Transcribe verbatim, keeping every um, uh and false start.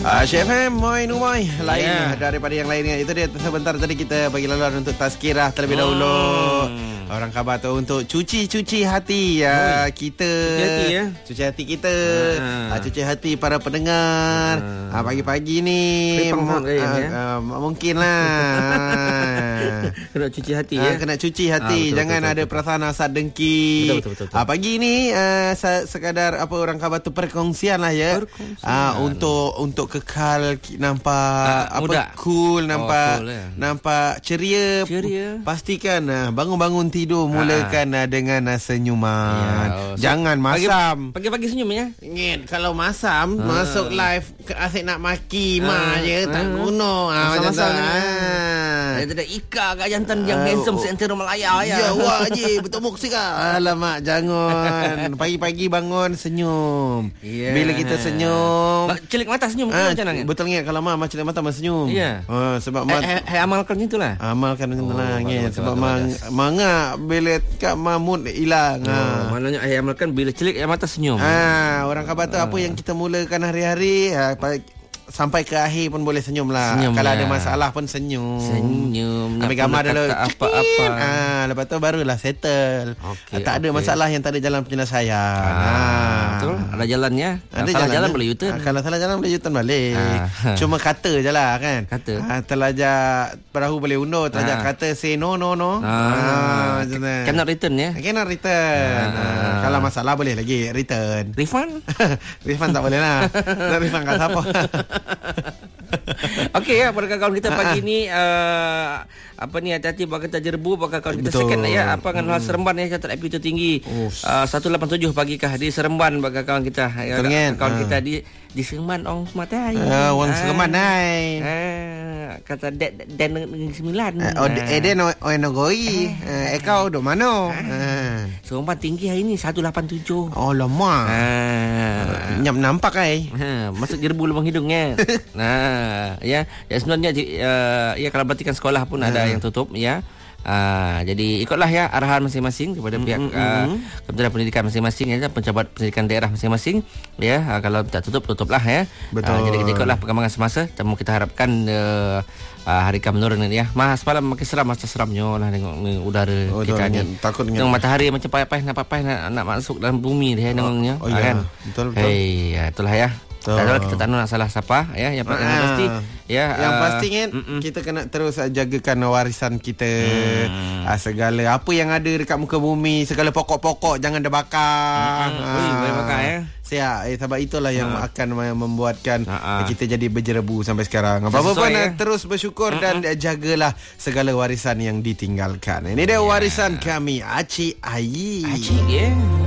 Uh, Chef M, Moin Umoy lain yeah. daripada yang lainnya. Itu dia sebentar tadi kita bagi laluan untuk tazkirah terlebih hmm. dahulu. Orang khabar tu untuk cuci-cuci hati ya, kita. Cuci hati ya. Cuci hati kita. Ha. Uh, cuci hati para pendengar. Ha. Uh, pagi-pagi ni m- uh, ya? uh, mungkin lah. Kena cuci hati uh, ya. Kena cuci hati. Ha, betul, Jangan betul, ada betul, perasaan hasad dengki. Betul, betul, betul, betul. Uh, pagi ni uh, sekadar apa orang khabar tu perkongsian lah ya. Perkongsian. Uh, untuk untuk kekal nampak uh, apa muda. cool, nampak oh, cool, ya. nampak ceria. Ceria. Pastikan uh, bangun-bangun tidur mulakan uh, dengan uh, senyuman. Ya, oh, so jangan masam. Pagi-pagi senyum ya. Ingin kalau masam uh. masuk live asyik nak maki uh. mak je tak uh. guna. Ah macam tu. Ada Ika kat jantan yang handsome seantero Malaya ya. Ya wah je betul muk sikap. Alamak jangan. Pagi-pagi bangun senyum. Yeah. Bila kita senyum, celik mata senyum ah, macam mana? Betul ingat kalau mak celik mata senyum. Ya. Ah, sebab mak eh, eh, amalkan itulah. Amalkan itulah oh, sebab mang mangak bila kat mamut hilang. Oh, ah. Maknanya eh amalkan bila celik mata senyum. Ah, orang khabar tu ah. apa yang kita mulakan hari-hari ah, sampai ke akhir pun boleh senyum lah. Senyum kalau ya. Ada masalah pun senyum. Senyum. Ambil gambar dulu. Apa-apa. Ah, lepas tu barulah settle. Okay, tak ada okay. masalah yang tak ada jalan penyelesaian. Ah, ah. Betul. Ada jalannya. Ada salah jalan, jalan boleh U-turn. Ah, kalau salah jalan boleh U-turn balik. Ah. Cuma kata je lah kan. Kata. Ah, terlajak perahu boleh undur. Terlajak ah. kata say no no no. Ah. Ah. Cannot return ya. Cannot return. Ah. Ah. Kalau masalah boleh lagi return. Refund? Refund tak boleh lah. Nak refund kat siapa? Okey ya, para kawan kita pagi ni uh, apa ni hati-hati buat kita jerbu buat kawan kita second ya apa dengan hmm. Seremban ya catat I P tertinggi uh, seratus lapan puluh tujuh pagi kah di Seremban bagi kawan kita ya, kawan uh. kita di di Seremban orang semata ai. Uh, orang Seremban ai. Uh, kata dan dan sembilan. Oh eh den oh nogoi. Eh kau dok mana? Seremban tinggi hari ni seratus lapan puluh tujuh. Oh lama. Ah nyam nampak ai. Ha masuk jerbu lubang hidungnya. Nah, ya, ya sebenarnya uh, ya kalau berarti kan sekolah pun ada yang tutup ya. Uh, jadi ikutlah ya arahan masing-masing kepada mm, pihak mm, uh, Kementerian Pendidikan masing-masing ya, pencabat pendidikan daerah masing-masing ya. Uh, kalau tak tutup tutuplah ya. Betul. Uh, jadi kita ikutlah perkembangan semasa. Temu kita harapkan uh, uh, hari Kamis menurun ni ya. Mas semalam makin seram masa seramnya lah tengok uh, udara oh, kita ni. Takut dengan tengok matahari macam payah-payah nak payah nak, nak masuk dalam bumi dia tengoknya. Oh, oh ya. Kan? Betul betul. Hey, ya, itulah ya. Tak ada kita tak nak salah siapa ya yang, yang pasti ya yang uh, pasti kan kita kena terus jagakan warisan kita hmm. uh, segala apa yang ada dekat muka bumi segala pokok-pokok jangan dibakar. Hmm. Ui, boleh bakar ya. Siap eh, sebab itulah yang uh. akan membuatkan uh-uh. kita jadi berjerebu sampai sekarang. Apa-apa pun ya. Terus bersyukur uh-uh. dan jagalah segala warisan yang ditinggalkan. Ini dia yeah. warisan kami Acik Ayi. Acik ya. Yeah.